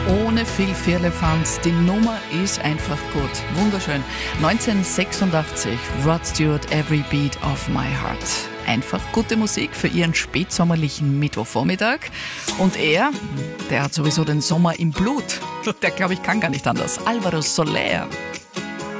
Ohne viel Firlefanz, die Nummer ist einfach gut. Wunderschön. 1986, Rod Stewart, Every Beat of My Heart. Einfach gute Musik für Ihren spätsommerlichen Mittwochvormittag. Und er, der hat sowieso den Sommer im Blut. Der, glaube ich, kann gar nicht anders. Alvaro Soler.